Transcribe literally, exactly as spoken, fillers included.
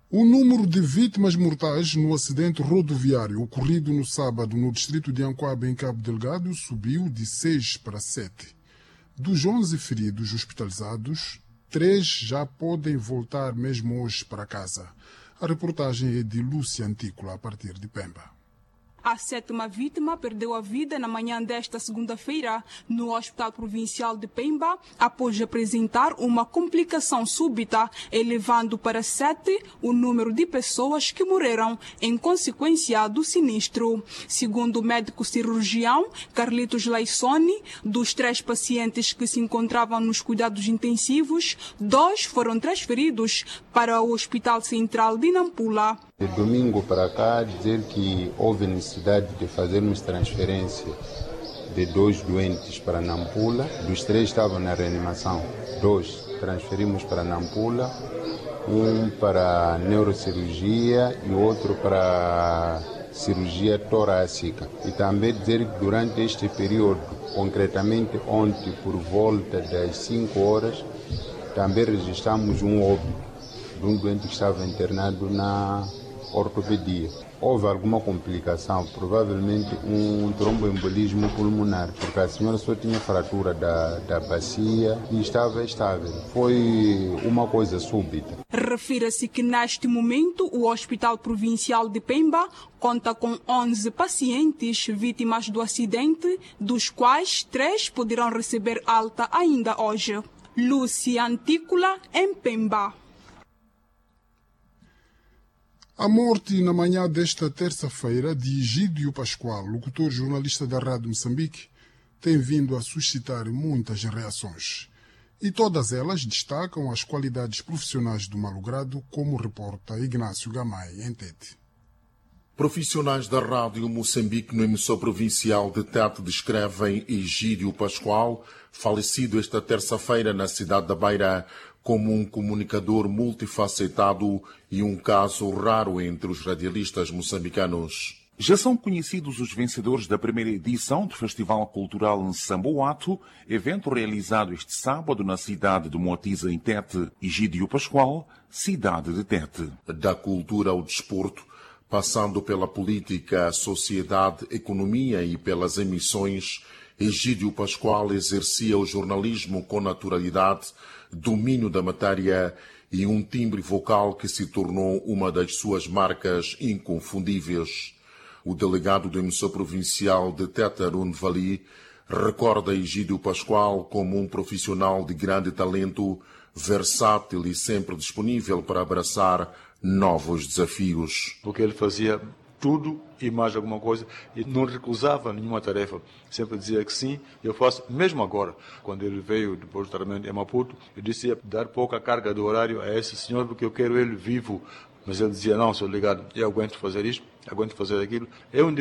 O número de vítimas mortais no acidente rodoviário ocorrido no sábado no distrito de Ancoaba, em Cabo Delgado, subiu de seis para sete. Dos onze feridos hospitalizados, três já podem voltar mesmo hoje para casa. A reportagem é de Lúcia Antícola, a partir de Pemba. A sétima vítima perdeu a vida na manhã desta segunda-feira no Hospital Provincial de Pemba após apresentar uma complicação súbita, elevando para sete o número de pessoas que morreram em consequência do sinistro. Segundo o médico cirurgião Carlitos Laissoni, dos três pacientes que se encontravam nos cuidados intensivos, dois foram transferidos para o Hospital Central de Nampula. De domingo para cá, dizer que houve necessidade de fazermos transferência de dois doentes para Nampula. Dos três estavam na reanimação. Dois transferimos para Nampula, um para neurocirurgia e outro para cirurgia torácica. E também dizer que durante este período, concretamente ontem, por volta das cinco horas, também registramos um óbito de um doente que estava internado na ortopedia. Houve alguma complicação, provavelmente um tromboembolismo pulmonar, porque a senhora só tinha fratura da, da bacia e estava estável. Foi uma coisa súbita. Refira-se que neste momento o Hospital Provincial de Pemba conta com onze pacientes vítimas do acidente, dos quais três poderão receber alta ainda hoje. Lúcia Antícola, em Pemba. A morte na manhã desta terça-feira de Egídio Pascoal, locutor jornalista da Rádio Moçambique, tem vindo a suscitar muitas reações. E todas elas destacam as qualidades profissionais do malogrado, como reporta Ignácio Gamay, em Tete. Profissionais da Rádio Moçambique no emissor provincial de Tete descrevem Egídio Pascoal, falecido esta terça-feira na cidade da Beira, como um comunicador multifacetado e um caso raro entre os radialistas moçambicanos. Já são conhecidos os vencedores da primeira edição do Festival Cultural Nsamboato, evento realizado este sábado na cidade de Moatiza, em Tete. Egídio Pascoal, cidade de Tete. Da cultura ao desporto, passando pela política, sociedade, economia e pelas emissões, Egídio Pascoal exercia o jornalismo com naturalidade, domínio da matéria e um timbre vocal que se tornou uma das suas marcas inconfundíveis. O delegado do emissor provincial de Tete, Arun Vali, recorda Egídio Pascoal como um profissional de grande talento, versátil e sempre disponível para abraçar novos desafios. Porque ele fazia tudo e mais alguma coisa e não recusava nenhuma tarefa. Sempre dizia que sim, eu faço mesmo agora. Quando ele veio depois do tratamento em Maputo, eu disse ia dar pouca carga do horário a esse senhor porque eu quero ele vivo. Mas ele dizia, não, senhor ligado, eu aguento fazer isto, aguento fazer aquilo. É um